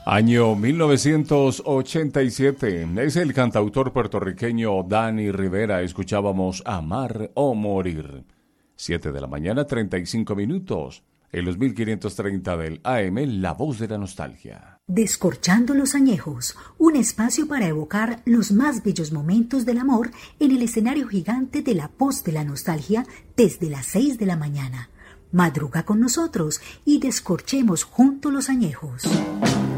Año 1987. Es el cantautor puertorriqueño Danny Rivera. Escuchábamos Amar o Morir. 7 de la mañana, 35 minutos. En los 1530 del AM, La Voz de la Nostalgia. Descorchando los añejos, un espacio para evocar los más bellos momentos del amor en el escenario gigante de La Voz de la Nostalgia desde las 6 de la mañana. Madruga con nosotros y descorchemos juntos los añejos.